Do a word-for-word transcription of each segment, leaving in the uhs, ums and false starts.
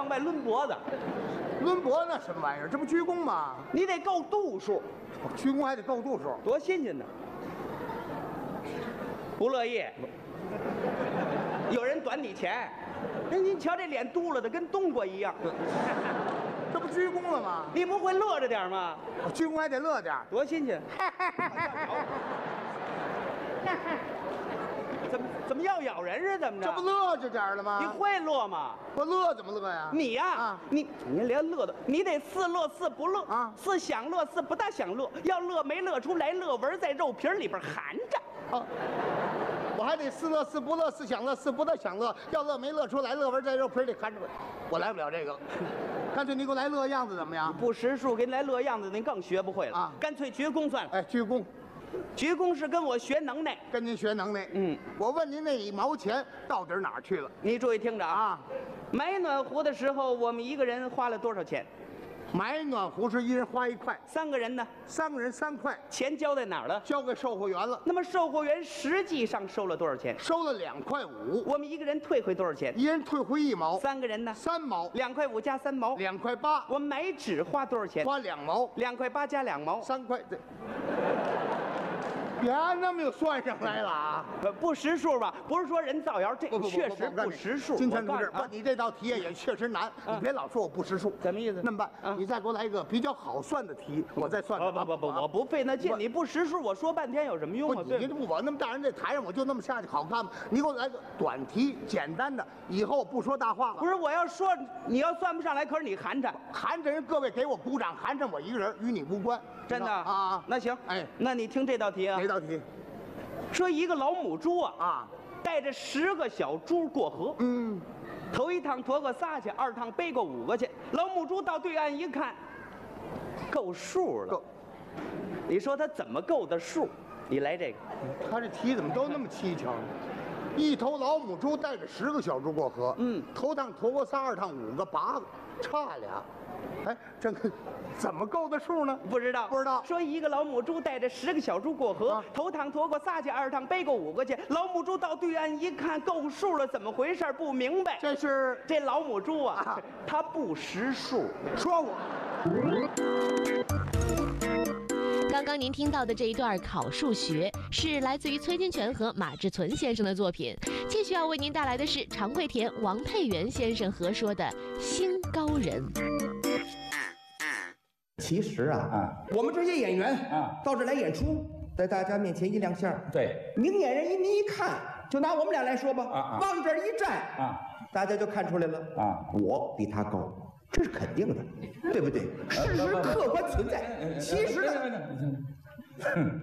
往外抡脖子。 抡脖那什么玩意儿？这不鞠躬吗？ 你得够度数， 鞠躬还得够度数， 多新鲜呢！不乐意，有人短你钱，那你瞧这脸嘟噜的跟冬瓜一样， 这不鞠躬了吗？ 你不会乐着点吗？ 鞠躬还得乐点， 多新鲜！怎么怎么要咬人是怎么着？ 这不乐着点了吗？ 你会乐吗？ 我乐怎么乐呀？ 你呀、 啊， 你你连乐的，你得似乐似不乐啊， 似想乐似不大想乐，要乐没乐出来，乐纹在肉皮里边含着。 啊，我还得似乐似不乐，似想乐似不大想乐，要乐没乐出来，乐纹在肉皮里含着。我来不了这个，干脆你给我来乐样子怎么样？ 不识数，给你来乐样子，您更学不会了啊！ 干脆鞠躬算了。 哎，鞠躬。 鞠躬是跟我学能耐， 跟您学能耐。 嗯， 我问您那一毛钱到底哪儿去了？ 你注意听着啊！ 啊， 买暖壶的时候，我们一个人花了多少钱？ 买暖壶是一人花一块， 三个人呢？ 三个人三块， 钱交在哪儿了？ 交给售货员了。 那么售货员实际上收了多少钱？ 收了两块五， 我们一个人退回多少钱？ 一人退回一毛。 三个人呢？ 三毛， 两块五加三毛， 两块八。 我们买纸花多少钱？ 花两毛， 两块八加两毛， 三块。对。别那么又算上来了啊！ 呃，不识数吧？不是说人造谣，这不不不确实不不识数。 金钱同志， 我告诉你啊不，你这道题也确实难，你别老说我不识数。 怎么意思？ 那么办啊， 你再给我来一个比较好算的题，我再算。 不不不不，我不费那劲。你不识数，我说半天有什么用不， 啊？ 你这不我那么大人在台上，我就那么下去好看吗？你给我来个短题，简单的，以后不说大话了。 不是，我要说你要算不上来，可是你寒碜， 含着人，各位给我鼓掌，含着我一个人，与你无关。 真的啊啊！ 那行， 哎， 那你听这道题啊。 哪道题？ 说一个老母猪啊啊， 带着十个小猪过河， 嗯， 头一趟驮过仨去，二趟背过五个去。老母猪到对岸一看，够数了。 够。 你说他怎么够的数？你来这个。 他这题怎么都那么蹊跷呢？一头老母猪带着十个小猪过河， 嗯， 头趟驮过仨，二趟五个，八个，差俩。哎，这个怎么够的数呢？ 不知道， 不知道。 说一个老母猪带着十个小猪过河， 啊、 头趟驮过仨去，二趟背过五个去。老母猪到对岸一看，够数了，怎么回事？不明白。 这是这老母猪啊， 啊它不识数。 说我。 刚刚您听到的这一段考数学是来自于崔金泉和马志存先生的作品。继续要为您带来的是常贵田、王佩元先生合说的《兴高人》。 其实啊， 啊， 我们这些演员啊， 到这来演出，在大家面前一亮相， 对， 明眼人一您一看，就拿我们俩来说吧， 啊啊往这儿一站， 啊， 大家就看出来了， 啊， 我比他高，这是肯定的，对不对？事实客观存在。其实呢， 哼，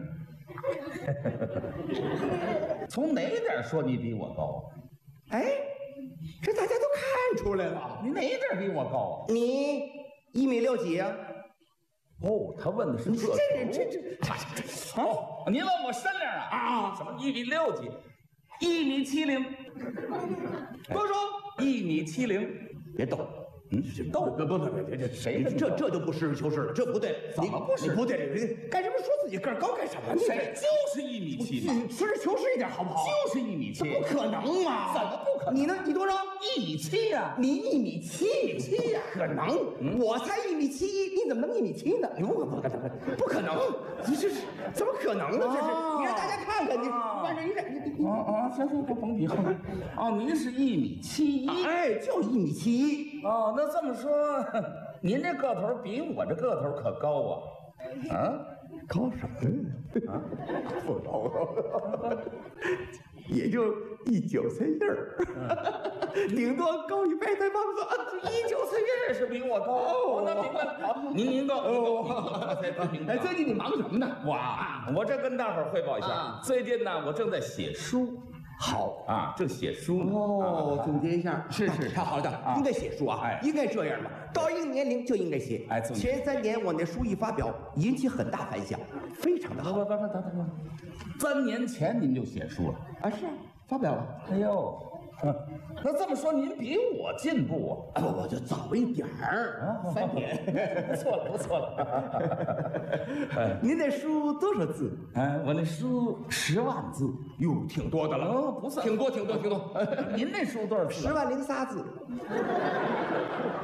从哪点说你比我高？ 哎，这大家都看出来了， 你哪点比我高啊？ 你一米六几啊？ 哦，他问的是你个这人这这这，哦，您问我身量啊？啊，什么一米六几？一米七零。 多少？ 一米七零。 别逗。 嗯，逗不不不不，这这谁这这就不实事求是了，这不对， 怎么不是？ 你不对，你干什么说自己个儿高干什么？ 谁就是一米七嘛， 实事求是一点好不好？ 就是一米七， 不可能嘛？ 怎么不可能？ 你呢？你多少？ 一米七呀！ 你一米七，七呀？可能？我才一米七一，你怎么能一米七呢？不不不可能，不可能！这这是怎么可能呢？这是你让大家看看，你往这一站，你你啊啊，行行，甭甭比划了。哦，您是一米七一， 哎，就一米七一。 哦，那这么说，您这个头比我这个头可高啊！啊， 高什么？啊，不高，也就一九三印儿，顶多高一白菜帮子。 一九三印是比我高，哦，那明白了。好，您您高，您高，我才真明白。 哎，最近你忙什么呢？ 我啊，我这跟大伙儿汇报一下，最近呢，我正在写书。 好啊，正写书呢。 哦，总结一下， 是是太好的，应该写书啊， 哎， 应该这样嘛。到一个年龄就应该写。 哎， 前三年我那书一发表，引起很大反响，非常的好。 不不不，等等等，三年前您就写书了啊？是啊，发表了。 哎呦，嗯，那这么说您比我进步啊？不，我就早一点儿，三年。 不错了，不错了。 哎，您那书多少字？ 哎，我那书十万字， 哟，挺多的了。 哦，不算， 挺多，挺多，挺多。 您那书多少字？ 十万零仨字。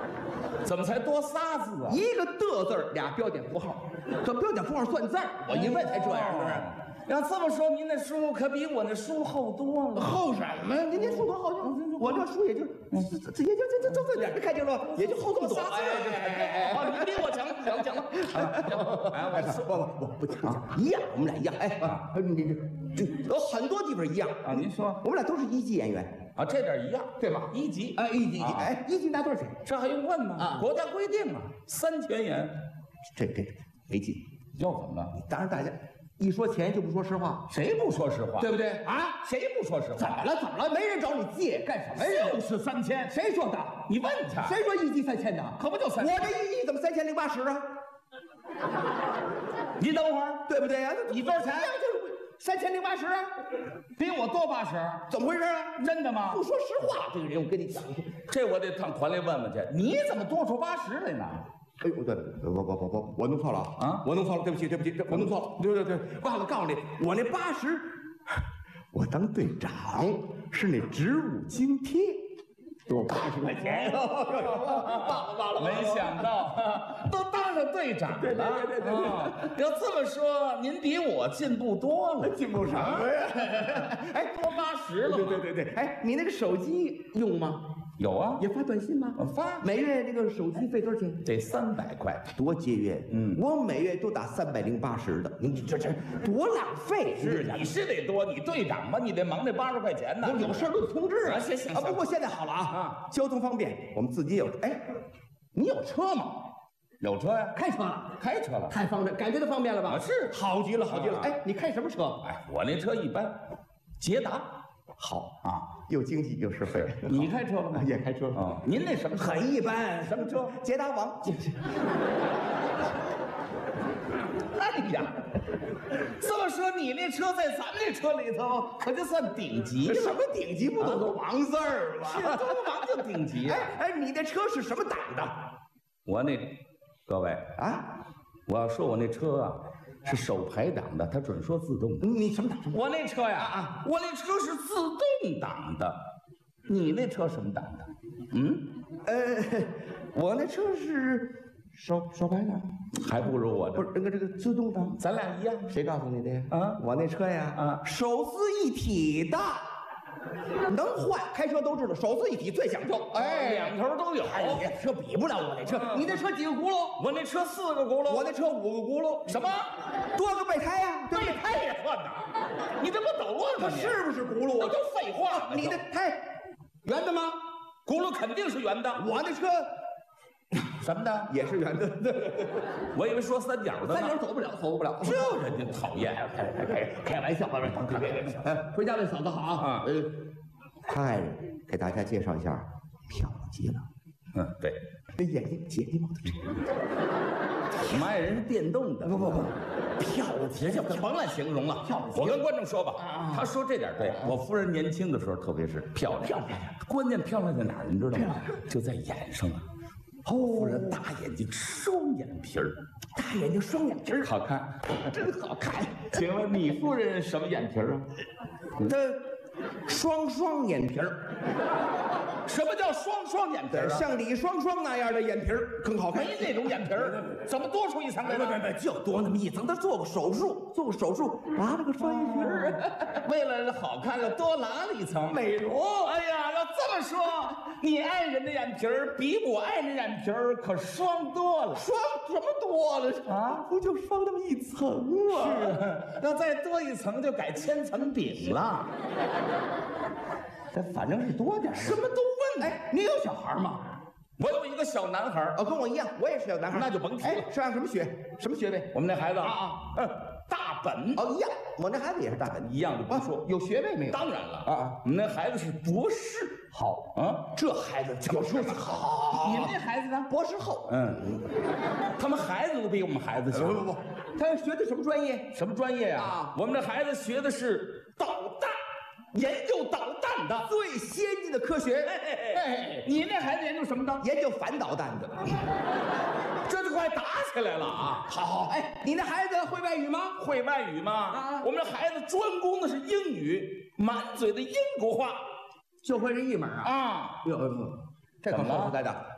怎么才多仨字啊？ 一个的字儿，俩标点符号，这标点符号算字儿，我一问才这样，是不是？ 要这么说，您那书可比我那书厚多了。 厚什么呀？您这书多厚就，我这书也就，这也就这这这这点，看见了，也就厚这么多。 哎哎哎，你比我强，强强了。哎，我说不不不不强，一样，我们俩一样。哎，你这这有很多地方一样啊。您说， 我们俩都是一级演员啊，这点一样， 对吧？ 一级， 哎，一级，哎，一级拿多少钱？ 这还用问吗？啊，国家规定啊，三千元。 这这没劲， 又怎么了？ 当然大家。一说钱就不说实话， 谁不说实话？ 对不对啊？谁不说实话？ 怎么了？怎么了？没人找你借干什么呀？ 就是三千。 谁说的？ 你问他。 谁说一级三千的？ 可不就三千？ 我这一级怎么三千零八十啊？ 你等会儿， 对不对呀？ 你多少钱？ 就是三千零八十啊， 比我多八十。 怎么回事啊？ 真的吗？ 不说实话，这个人我跟你讲， 这我得上团里问问去。你怎么多出八十来呢？ 哎呦，对，我我我我我弄错了啊！啊，我弄错了，对不起，对不起，这我弄错了，对对对，忘了告诉你，我那八十，我当队长是那职务津贴，多八十块钱，忘了忘了， 没想到都当上队长了， 对对对对对， 要这么说，您比我进步多了， 进步什么呀？ 哎，多八十了， 对对对对，哎，你那个手机用吗？ 有啊， 也发短信吗？ 我发， 每月这个手机费多少钱？ 得三百块， 多节约。嗯，我每月都打三百零八十的，你这这多浪费！ 是你是得多，你队长嘛，你得忙这八十块钱呢。 有事都得通知啊。 行行啊，不过现在好了啊，啊，交通方便，我们自己有。哎，你有车吗？ 有车呀， 开车了， 开车了， 太方便，感觉到方便了吧？ 是， 好极了，好极了。哎，你开什么车？ 哎，我那车一般，捷达。 好啊，又经济又实惠。 你开车了吗？ 也开车啊。您那什么车？ 很一般。 什么车？ 捷达王。 哎呀，这么说你那车在咱那车里头可就算顶级了。 什么顶级？不都个王字儿吗？ 是都王就顶级。 哎哎，你那车是什么档的？ 我那，各位啊， 我要说我那车啊。是手排档的，它准说自动的。 你什么档？ 我那车呀，啊啊，我那车是自动挡的。你那车什么档的？嗯， 呃，我那车是手手排档， 还不如我的。 不是那个这个自动挡， 咱俩一样。 谁告诉你的呀？ 啊， 我那车呀， 啊， 手自一体的。能换，开车都知道，手自一体最讲究。 哎，两头都有。 哎，你这车比不了我那车。你那车几个轱辘？ 我那车四个轱辘。 我那车五个轱辘。 什么？ 多个备胎呀？ 备胎也算呐？你这不捣乱吗？ 是不是轱辘？ 我都废话。 你的胎圆的吗？ 轱辘肯定是圆的。 我那车什么的也是圆的。 我以为说三角的。 三角走不了，走不了。 这人家讨厌。 开开开玩笑，开玩笑。别别别！哎，回家问嫂子好啊。呃。爱人给大家介绍一下，漂亮极了。 嗯，对， 这眼睛睫毛的。 我们爱人是电动的。 不不不，漂亮极了， 甭乱形容了。 漂亮。 我跟观众说吧，他说这点对。我夫人年轻的时候，特别是漂亮。 漂亮。 关键漂亮在哪儿？你知道吗？就在眼上啊。夫人大眼睛，双眼皮儿。 大眼睛，双眼皮儿， 好看， 真好看。 请问你夫人什么眼皮儿啊？ 她。双双眼皮儿， 什么叫双双眼皮儿？ 像李双双那样的眼皮儿更好看。 没那种眼皮儿，怎么多出一层来？ 不不不，就多那么一层。他做过手术，做过手术，拿了个双眼皮儿， 为了好看了，多拿了一层美容。 哎呀，要这么说，你爱人的眼皮儿比我爱人眼皮儿可双多了。 双什么多了啊？不就双那么一层吗？ 是，要再多一层就改千层饼了。 这反正是多点， 什么都问。 哎，你有小孩吗？ 我有一个小男孩， 哦，跟我一样，我也是小男孩。 那就甭提了。 哎，上什么学？什么学位？ 我们那孩子啊啊， 嗯，大本。 哦，一样，我那孩子也是大本， 一样就不说。 有学位没有？ 当然了啊啊， 我们那孩子是博士。 好啊， 这孩子讲说是好。 你们那孩子呢？ 博士后。 嗯，他们孩子都比我们孩子小。 不不不，他学的什么专业？ 什么专业呀？ 啊， 我们这孩子学的是导弹。研究导弹的最先进的科学。 哎哎哎，你那孩子研究什么的？ 研究反导弹的。 这就快打起来了啊！ 好好，哎，你那孩子会外语吗？ 会外语吗？啊，我们这孩子专攻的是英语，满嘴的英国话， 就会这一门啊。 啊， 哟，这可说实在的，